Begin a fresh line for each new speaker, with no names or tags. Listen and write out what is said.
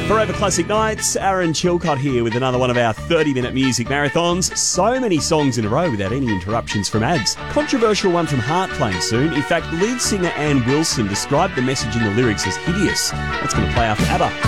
Forever Classic Nights, Aaron Chilcott here with another one of our 30-minute music marathons. So many songs in a row without any interruptions from ads. Controversial one from Heart playing soon. In fact, lead singer Ann Wilson described the message in the lyrics as hideous. That's going to play after ABBA.